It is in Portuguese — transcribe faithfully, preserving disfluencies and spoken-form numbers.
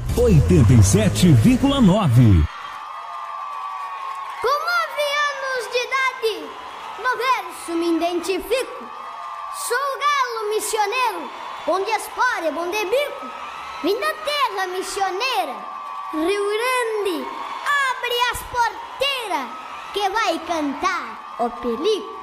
oitenta e sete vírgula nove. Com nove anos de idade, no verso me identifico. Sou o galo missioneiro, bom de espora, bom de bico. Vim da terra missioneira, Rio Grande, abre as porteiras, que vai cantar o pelico.